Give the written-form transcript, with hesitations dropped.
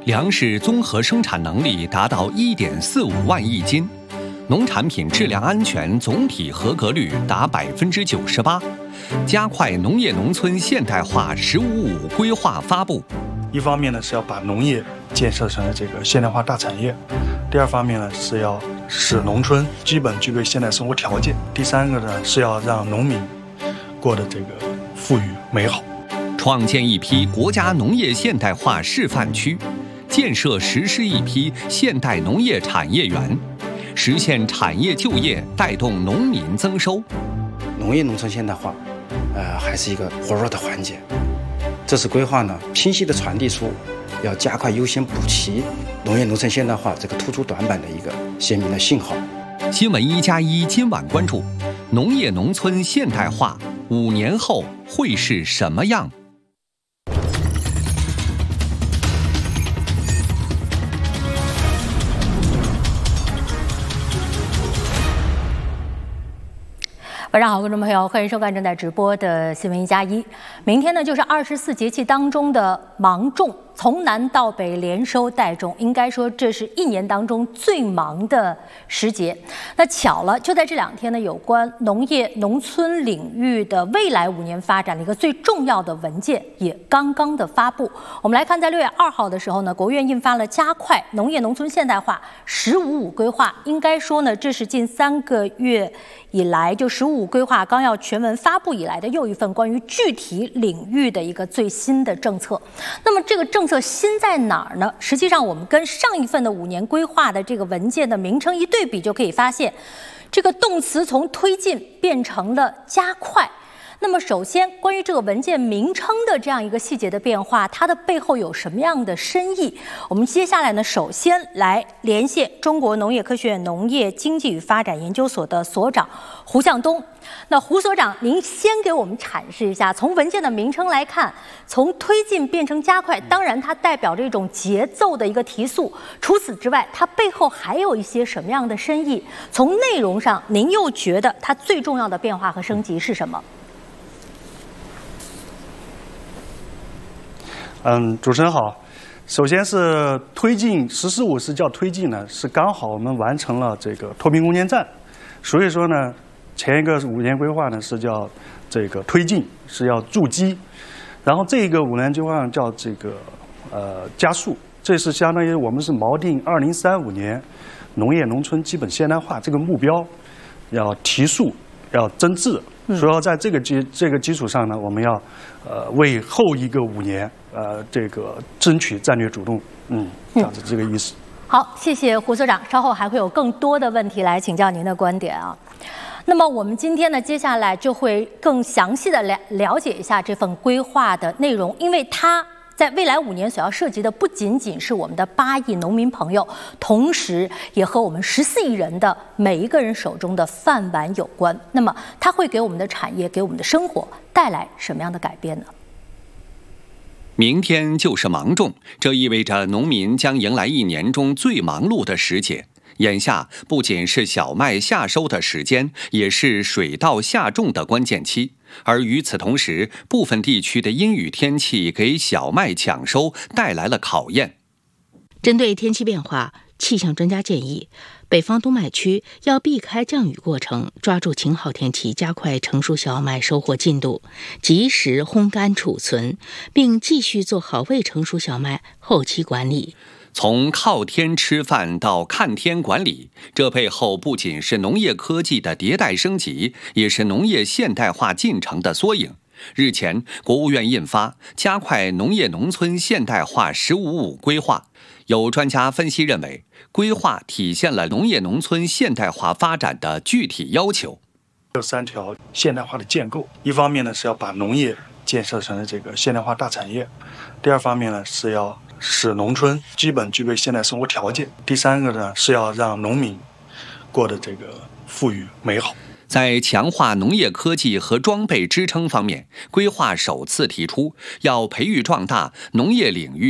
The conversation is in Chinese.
粮食综合生产能力达到1.45万亿斤，农产品质量安全总体合格率达98%，加快农业农村现代化“15+5”规划发布。 一方面呢是要把农业建设成这个现代化大产业，第二方面呢是要使农村基本具备现代生活条件，第三个呢是要让农民过得这个富裕美好。 创建一批国家农业现代化示范区，建设实施一批现代农业产业园，实现产业就业，带动农民增收。 农业农村现代化，还是一个薄弱的环节。这次规划呢，清晰地传递出要加快优先补齐农业农村现代化这个突出短板的一个鲜明的信号。 新闻1+1今晚关注：农业农村现代化5年后会是什么样？ 晚上好，观众朋友，欢迎收看正在直播的新闻1+1。明天呢，就是24节气当中的芒种，从南到北连收带种，应该说这是一年当中最忙的时节。那巧了，就在这2天呢，有关农业农村领域的未来5年发展的一个最重要的文件也刚刚的发布。我们来看，在6月2号的时候呢，国务院印发了加快农业农村现代化“15+5”规划。应该说呢，这是近3个月以来就“15+5”规划纲要全文发布以来的又一份关于具体领域的一个最新的政策。那么这个政策新在哪儿呢？实际上我们跟上一份的5年规划的这个文件的名称一对比，就可以发现这个动词从推进变成了加快。那么首先，关于这个文件名称的这样一个细节的变化，它的背后有什么样的深意？我们接下来呢，首先来连线中国农业科学院农业经济与发展研究所的所长胡向东。那胡所长，您先给我们阐释一下，从文件的名称来看，从推进变成加快，当然它代表着一种节奏的一个提速。除此之外，它背后还有一些什么样的深意？从内容上，您又觉得它最重要的变化和升级是什么？ 主持人好。首先是推进“15+5”是叫推进呢，是刚好我们完成了这个脱贫攻坚战，所以说呢，前一个5年规划呢是叫这个推进，是要筑基，然后这个5年规划叫这个加速，这是相当于我们是锚定2035年农业农村基本现代化这个目标，要提速，要增质。所以说，在这个基础上呢，我们要为后一个5年这个争取战略主动，这样子这个意思。 好，谢谢胡所长，稍后还会有更多的问题来请教您的观点啊。那么我们今天呢，接下来就会更详细的了解一下这份规划的内容，因为它在未来5年所要涉及的不仅仅是我们的8亿农民朋友，同时也和我们14亿人的每一个人手中的饭碗有关。那么它会给我们的产业、给我们的生活带来什么样的改变呢？ 明天就是芒种，这意味着农民将迎来1年中最忙碌的时节。眼下不仅是小麦夏收的时间，也是水稻下种的关键期。而与此同时，部分地区的阴雨天气给小麦抢收带来了考验。 针对天气变化，气象专家建议，北方冬麦区要避开降雨过程，抓住晴好天气，加快成熟小麦收获进度，及时烘干储存，并继续做好未成熟小麦后期管理。 从靠天吃饭到看天管理，这背后不仅是农业科技的迭代升级，也是农业现代化进程的缩影。日前，国务院印发加快农业农村现代化“15+5”规划。有专家分析认为，规划体现了农业农村现代化发展的具体要求。 有3条现代化的建构，一方面呢是要把农业建设成这个现代化大产业，第二方面呢是要使农村基本具备现代生活条件，第三个呢是要让农民过得这个富裕美好。 在强化农业科技和装备支撑方面，规划首次提出要培育壮大农业领域